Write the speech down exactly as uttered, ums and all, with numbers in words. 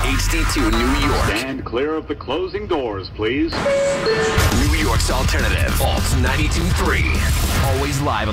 H D two New York. Stand clear of the closing doors, please. New York's alternative. Alt ninety-two point three. Always live on